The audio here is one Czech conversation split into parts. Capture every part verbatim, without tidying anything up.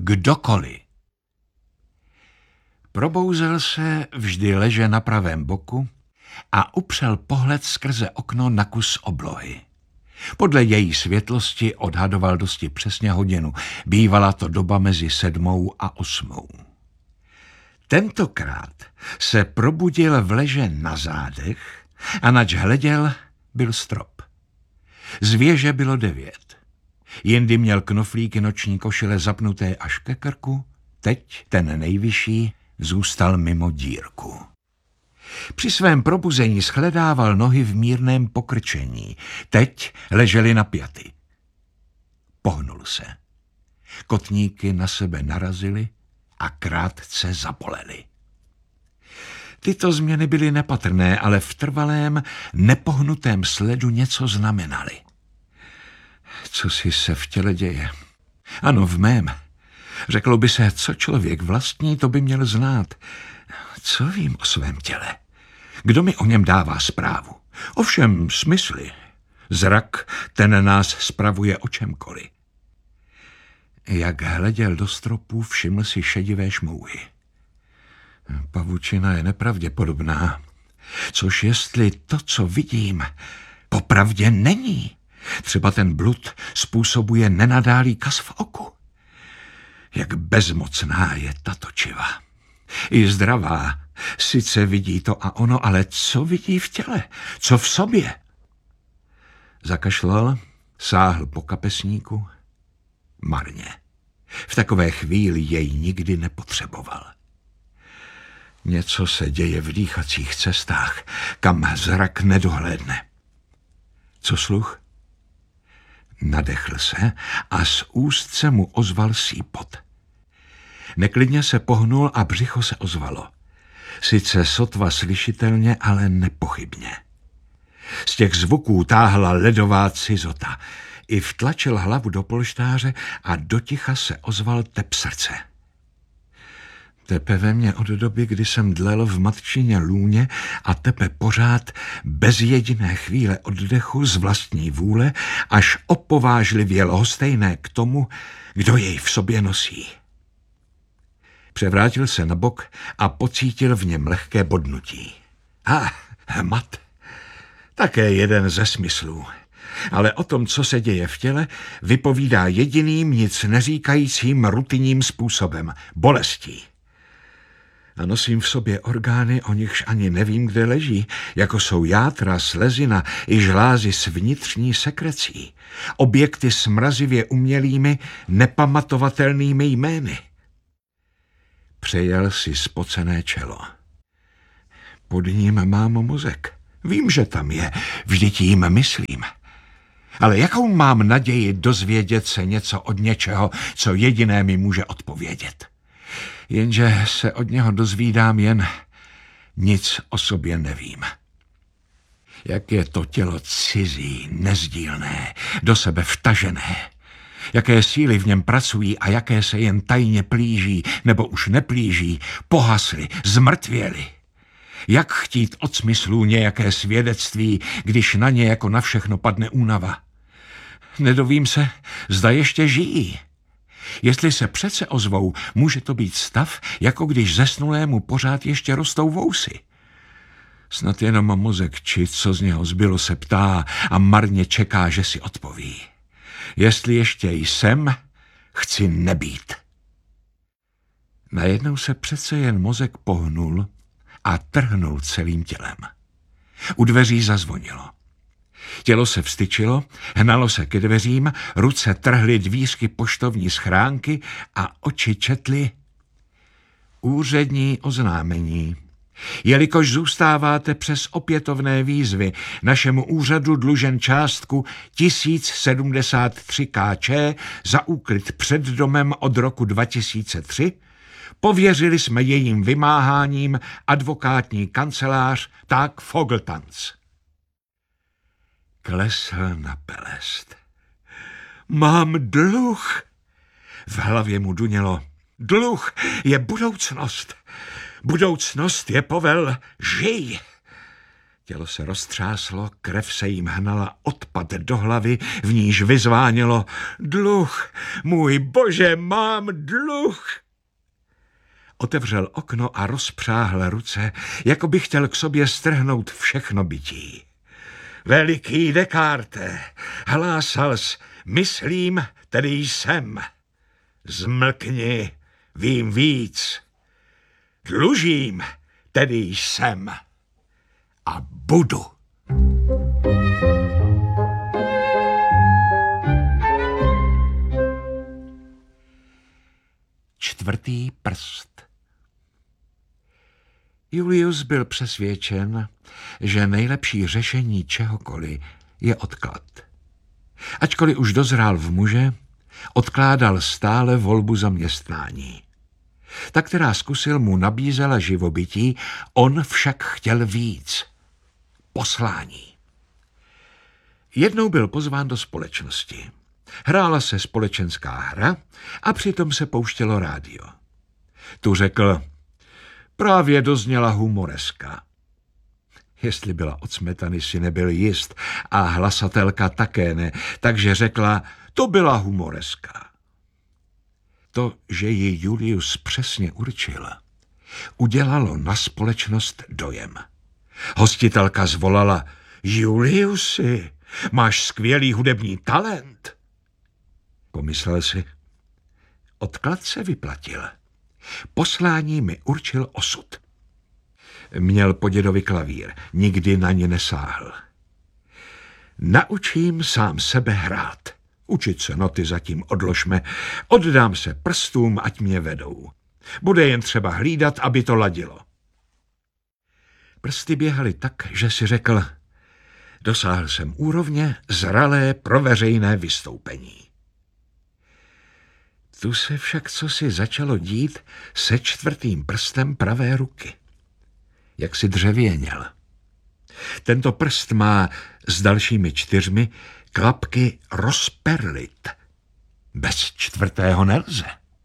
kdokoliv. Probouzel se vždy leže na pravém boku a upřel pohled skrze okno na kus oblohy. Podle její světlosti odhadoval dosti přesně hodinu. Bývala to doba mezi sedmou a osmou. Tentokrát se probudil v leže na zádech a nač hleděl, byl strop. Z věže bylo devět. Jindy měl knoflíky noční košile zapnuté až ke krku, teď ten nejvyšší zůstal mimo dírku. Při svém probuzení shledával nohy v mírném pokrčení, teď ležely napjaty. Pohnul se. Kotníky na sebe narazily a krátce zabolely. Tyto změny byly nepatrné, ale v trvalém, nepohnutém sledu něco znamenaly. Co si se v těle děje? Ano, v mém. Řeklo by se, co člověk vlastní, to by měl znát. Co vím o svém těle? Kdo mi o něm dává zprávu? Ovšem smysly. Zrak, ten nás spravuje o čemkoliv. Jak hleděl do stropu, všiml si šedivé šmouhy. Pavučina je nepravděpodobná. Což jestli to, co vidím, popravdě není. Třeba ten blud způsobuje nenadálý kas v oku. Jak bezmocná je tato čiva. I zdravá, sice vidí to a ono, ale co vidí v těle? Co v sobě? Zakašlal, sáhl po kapesníku. Marně. V takové chvíli jej nikdy nepotřeboval. Něco se děje v dýchacích cestách, kam zrak nedohlédne. Co sluch? Nadechl se a z úst se mu ozval sýpot. Neklidně se pohnul a břicho se ozvalo. Sice sotva slyšitelně, ale nepochybně. Z těch zvuků táhla ledová cizota. I vtlačil hlavu do polštáře a doticha se ozval tep srdce. Tepe ve mně od doby, kdy jsem dlel v matčině lůně a tepe pořád bez jediné chvíle oddechu z vlastní vůle, až opovážlivě lhostejné k tomu, kdo jej v sobě nosí. Převrátil se na bok a pocítil v něm lehké bodnutí. A hmat. Také jeden ze smyslů. Ale o tom, co se děje v těle, vypovídá jediným, nic neříkajícím rutinním způsobem. Bolestí. A nosím v sobě orgány, o nichž ani nevím, kde leží, jako jsou játra, slezina i žlázy s vnitřní sekrecí. Objekty s mrazivě umělými, nepamatovatelnými jmény. Přejel si spocené čelo. Pod ním mám mozek. Vím, že tam je, vždyť jim myslím. Ale jakou mám naději dozvědět se něco od něčeho, co jediné mi může odpovědět? Jenže se od něho dozvídám jen nic o sobě nevím. Jak je to tělo cizí, nezdílné, do sebe vtažené. Jaké síly v něm pracují a jaké se jen tajně plíží, nebo už neplíží, pohasly, zmrtvěly. Jak chtít od smyslů nějaké svědectví, když na ně jako na všechno padne únava? Nedovím se, zda ještě žijí. Jestli se přece ozvou, může to být stav, jako když zesnulému pořád ještě rostou vousy. Snad jenom mozek, či co z něho zbylo, se ptá a marně čeká, že si odpoví. Jestli ještě jsem, chci nebýt. Najednou se přece jen mozek pohnul a trhnul celým tělem. U dveří zazvonilo. Tělo se vstyčilo, hnalo se ke dveřím, ruce trhly dvířky poštovní schránky a oči četly úřední oznámení. Jelikož zůstáváte přes opětovné výzvy našemu úřadu dlužen částku tisíc sedmdesát tři kč za úklid před domem od roku dva tisíce tři, pověřili jsme jejím vymáháním advokátní kancelář Tak Fogeltanz. Klesl na pelest. Mám dluh. V hlavě mu dunělo. Dluh je budoucnost. Budoucnost je povel žij. Tělo se roztřáslo, krev se jim hnala odpad do hlavy, v níž vyzvánělo: dluh, můj bože, mám dluh. Otevřel okno a rozpřáhl ruce, jako by chtěl k sobě strhnout všechno bytí. Veliký Descartes, hlásals, myslím, tedy jsem. Zmlkni, vím víc. Dlužím, tedy jsem. A budu. Čtvrtý prst. Julius byl přesvědčen, že nejlepší řešení čehokoliv je odklad. Ačkoliv už dozrál v muže, odkládal stále volbu zaměstnání. Ta, která zkusil, mu nabízela živobytí, on však chtěl víc. Poslání. Jednou byl pozván do společnosti. Hrála se společenská hra a přitom se pouštělo rádio. Tu řekl: právě dozněla humoreska. Jestli byla od smetany, si nebyl jist a hlasatelka také ne, takže řekla: to byla humoreska. To, že ji Julius přesně určil, udělalo na společnost dojem. Hostitelka zvolala: Juliusi, máš skvělý hudební talent. Pomyslel si: odklad se vyplatil. Poslání mi určil osud. Měl po dědovi klavír, nikdy na ně nesáhl. Naučím sám sebe hrát. Učit se noty zatím odložme. Oddám se prstům, ať mě vedou. Bude jen třeba hlídat, aby to ladilo. Prsty běhaly tak, že si řekl: dosáhl jsem úrovně zralé pro veřejné vystoupení. Tu se však cosi začalo dít se čtvrtým prstem pravé ruky. Jak si dřevěněl. Tento prst má s dalšími čtyřmi klapky rozperlit. Bez čtvrtého nelze.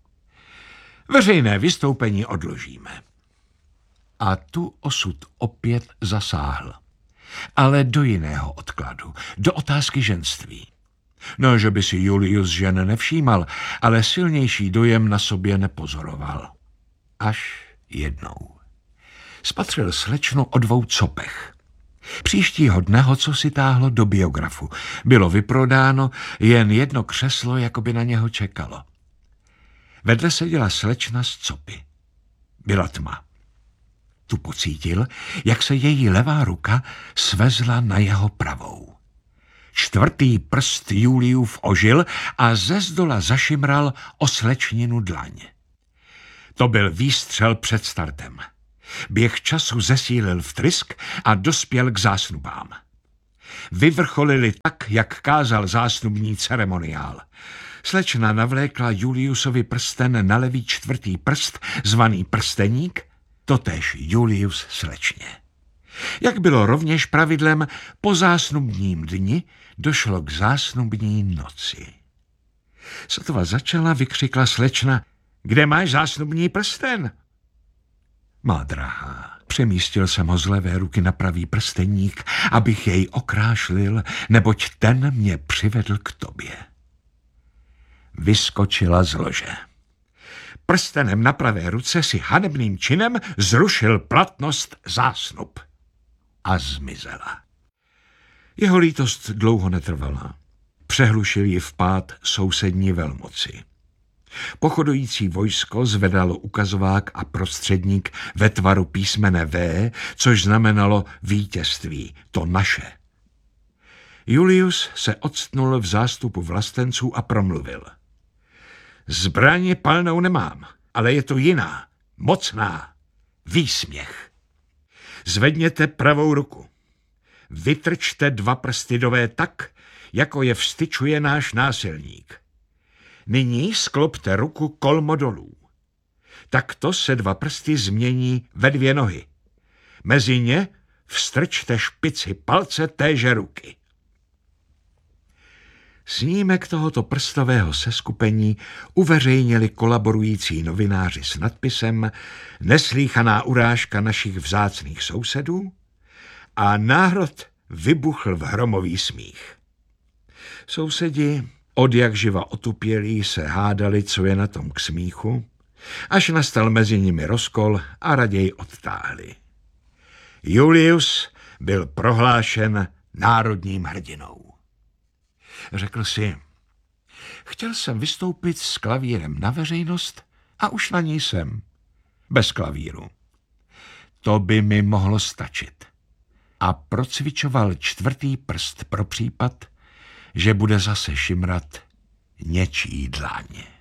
Veřejné vystoupení odložíme. A tu osud opět zasáhl. Ale do jiného odkladu, do otázky ženství. No, že by si Julius žen nevšímal, ale silnější dojem na sobě nepozoroval. Až jednou. Spatřil slečnu o dvou copech. Příštího dne ho co si táhlo do biografu. Bylo vyprodáno, jen jedno křeslo jakoby na něho čekalo. Vedle seděla slečna s copy. Byla tma. Tu pocítil, jak se její levá ruka svezla na jeho pravou. Čtvrtý prst Juliův ožil a ze zdola zašimral o slečninu dlaň. To byl výstřel před startem. Běh času zesílil vtrysk a dospěl k zásnubám. Vyvrcholili tak, jak kázal zásnubní ceremoniál. Slečna navlékla Juliusovi prsten na levý čtvrtý prst, zvaný prsteník, totéž Julius slečně. Jak bylo rovněž pravidlem, po zásnubním dni došlo k zásnubní noci. Sotva začala, vykřikla slečna: kde máš zásnubní prsten? Má drahá, přemístil jsem ho z levé ruky na pravý prsteník, abych jej okrášlil, neboť ten mě přivedl k tobě. Vyskočila z lože. Prstenem na pravé ruce si hanebným činem zrušil platnost zásnub. A zmizela. Jeho lítost dlouho netrvala. Přehlušil ji vpád sousední velmoci. Pochodující vojsko zvedalo ukazovák a prostředník ve tvaru písmene V, což znamenalo vítězství, to naše. Julius se octnul v zástupu vlastenců a promluvil: zbraně palnou nemám, ale je to jiná, mocná, výsměch. Zvedněte pravou ruku. Vytrčte dva prsty do V tak, jako je vstyčuje náš násilník. Nyní sklopte ruku kolmo dolů. Takto se dva prsty změní ve dvě nohy. Mezi ně vstrčte špici palce téže ruky. Snímek tohoto prstového seskupení uveřejnili kolaborující novináři s nadpisem Neslýchaná urážka našich vzácných sousedů a národ vybuchl v hromový smích. Sousedi, od jak živa otupělí, se hádali, co je na tom k smíchu, až nastal mezi nimi rozkol a raději odtáhli. Julius byl prohlášen národním hrdinou. Řekl si, chtěl jsem vystoupit s klavírem na veřejnost a už na ní jsem, bez klavíru. To by mi mohlo stačit. A procvičoval čtvrtý prst pro případ, že bude zase šimrat něčí dláně.